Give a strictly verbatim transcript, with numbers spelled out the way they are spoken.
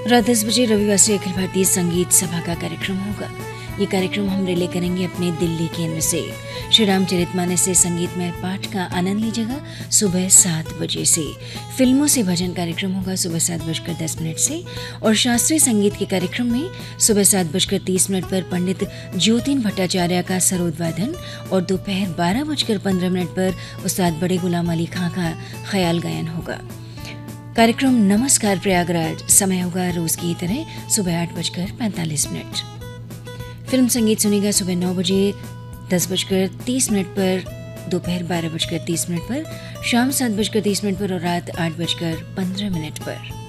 रात दस बजे रविवार से अखिल भारतीय संगीत सभा का कार्यक्रम होगा। ये कार्यक्रम हम रिले करेंगे अपने दिल्ली केंद्र से। श्री रामचरितमानस से संगीतमय पाठ का आनंद लीजिएगा सुबह सात बजे से। फिल्मों से भजन कार्यक्रम होगा सुबह सात बजकर दस मिनट से और शास्त्रीय संगीत के कार्यक्रम में सुबह सात बजकर तीस मिनट पर पंडित ज्योतिन भट्टाचार्य का सरोदवादन और दोपहर बारह बजकर पंद्रह मिनट पर उस्ताद बड़े गुलाम अली खां का ख्याल गायन होगा। कार्यक्रम नमस्कार प्रयागराज समय होगा रोज की तरह सुबह आठ बजकर पैंतालीस मिनट। फिल्म संगीत सुनेगा सुबह नौ बजे दस बजकर तीस मिनट पर, दोपहर बारह बजकर तीस मिनट पर, शाम सात बजकर तीस मिनट पर और रात आठ बजकर पंद्रह मिनट पर।